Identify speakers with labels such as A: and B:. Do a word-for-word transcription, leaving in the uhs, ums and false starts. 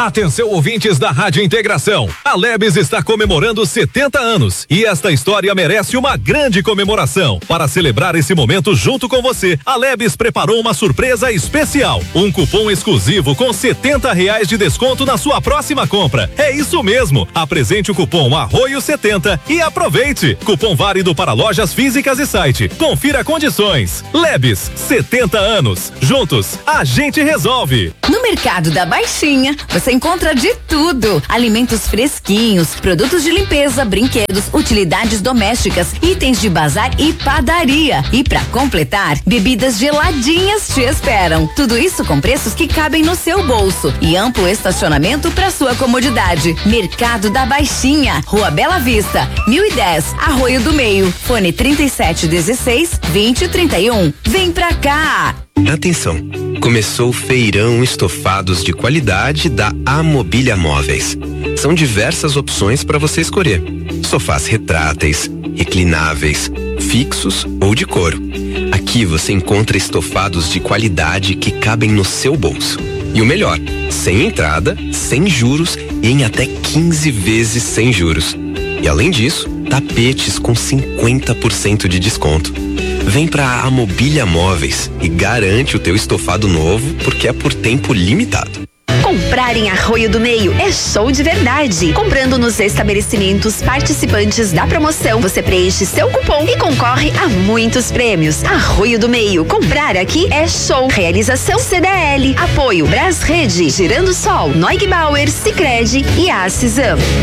A: Atenção, ouvintes da Rádio Integração. A Lebes está comemorando setenta anos e esta história merece uma grande comemoração. Para celebrar esse momento junto com você, a Lebes preparou uma surpresa especial. Um cupom exclusivo com setenta reais de desconto na sua próxima compra. É isso mesmo. Apresente o cupom Arroio setenta e aproveite. Cupom válido para lojas físicas e site. Confira condições. Lebes, setenta anos. Juntos, a gente resolve.
B: No Mercado da Baixinha, você encontra de tudo: alimentos fresquinhos, produtos de limpeza, brinquedos, utilidades domésticas, itens de bazar e padaria. E para completar, bebidas geladinhas te esperam. Tudo isso com preços que cabem no seu bolso e amplo estacionamento para sua comodidade. Mercado da Baixinha, Rua Bela Vista, mil e dez, Arroio do Meio. Fone trinta e sete dezesseis, vinte, trinta e um. Vem pra cá!
C: Atenção! Começou o feirão estofados de qualidade da Amobília Móveis. São diversas opções para você escolher. Sofás retráteis, reclináveis, fixos ou de couro. Aqui você encontra estofados de qualidade que cabem no seu bolso. E o melhor, sem entrada, sem juros e em até quinze vezes sem juros. E além disso, tapetes com cinquenta por cento de desconto. Vem pra Amobília Móveis e garante o teu estofado novo, porque é por tempo limitado.
D: Comprar em Arroio do Meio é show de verdade. Comprando nos estabelecimentos participantes da promoção, você preenche seu cupom e concorre a muitos prêmios. Arroio do Meio, comprar aqui é show. Realização C D L, apoio Brasrede, Girando Sol, Neugbauer, Sicredi e Assisam.